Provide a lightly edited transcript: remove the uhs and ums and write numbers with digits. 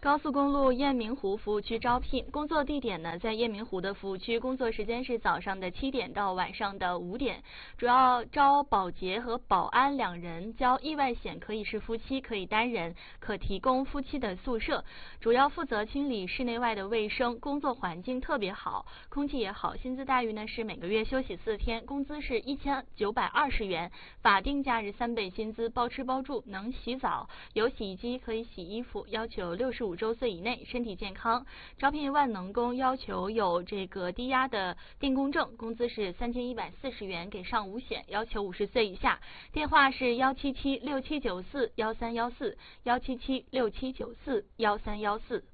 高速公路雁鸣湖服务区招聘，工作地点呢在雁鸣湖的服务区，工作时间是早上的7点到晚上的5点，主要招保洁和保安2人，交意外险可以是夫妻，可以单人，可提供夫妻的宿舍，主要负责清理室内外的卫生，工作环境特别好，空气也好，薪资待遇呢是每个月休息4天，工资是1920元，法定假日3倍薪资，包吃包住，能洗澡，有洗衣机可以洗衣服，要求65周岁以内，身体健康。招聘万能工，要求有这个低压的电工证，工资是3140元，给上5险，要求50岁以下。电话是17767941314，17767941314。